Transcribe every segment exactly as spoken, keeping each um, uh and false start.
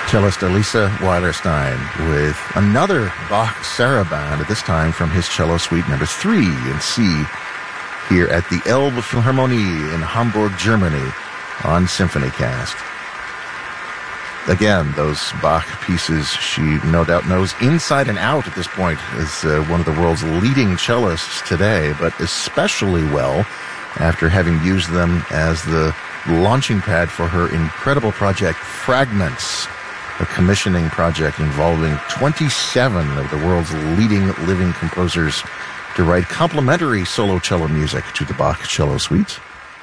Cellist Elisa Weilerstein with another Bach Sarabande, this time from his cello suite number three in C, here at the Elbe Philharmonie in Hamburg, Germany, on SymphonyCast. Again, those Bach pieces she no doubt knows inside and out at this point as uh, one of the world's leading cellists today, but especially well after having used them as the launching pad for her incredible project Fragments, a commissioning project involving twenty-seven of the world's leading living composers to write complementary solo cello music to the Bach cello suites.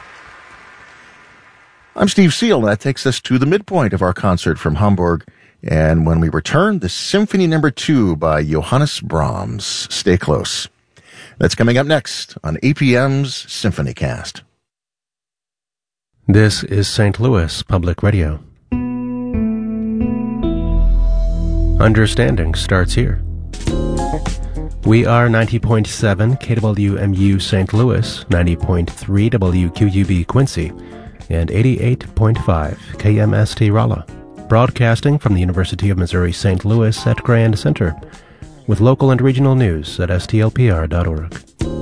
I'm Steve Seal, and that takes us to the midpoint of our concert from Hamburg. And when we return, the Symphony Number Two by Johannes Brahms. Stay close. That's coming up next on A P M's SymphonyCast. This is Saint Louis Public Radio. Understanding starts here. We are ninety point seven K W M U Saint Louis, ninety point three W Q U B Quincy, and eighty-eight point five K M S T Rolla, broadcasting from the University of Missouri Saint Louis at Grand Center, with local and regional news at S T L P R dot org.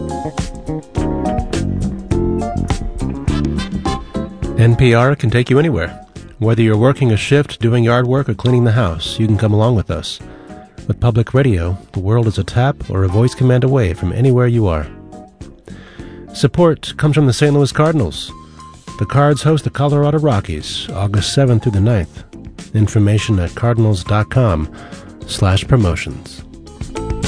N P R can take you anywhere. Whether you're working a shift, doing yard work, or cleaning the house, you can come along with us. With public radio, the world is a tap or a voice command away from anywhere you are. Support comes from the Saint Louis Cardinals. The Cards host the Colorado Rockies, August seventh through the ninth. Information at cardinals dot com slash promotions.